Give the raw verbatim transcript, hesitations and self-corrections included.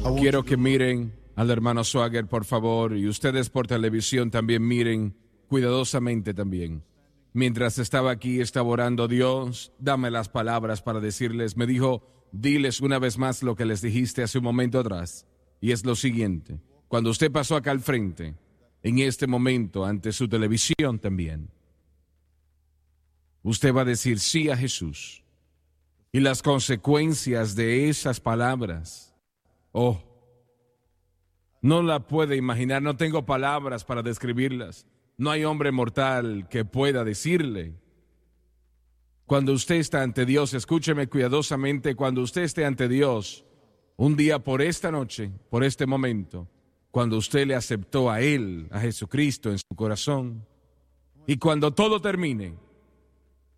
Quiero que miren al hermano Swagger, por favor, y ustedes por televisión también miren cuidadosamente también. Mientras estaba aquí, estaba orando, Dios, dame las palabras para decirles. Me dijo, diles una vez más lo que les dijiste hace un momento atrás. Y es lo siguiente, cuando usted pasó acá al frente, en este momento, ante su televisión también, usted va a decir sí a Jesús. Y las consecuencias de esas palabras, oh, no la puede imaginar, no tengo palabras para describirlas. No hay hombre mortal que pueda decirle. Cuando usted está ante Dios, escúcheme cuidadosamente, cuando usted esté ante Dios, un día por esta noche, por este momento, cuando usted le aceptó a Él, a Jesucristo en su corazón, y cuando todo termine,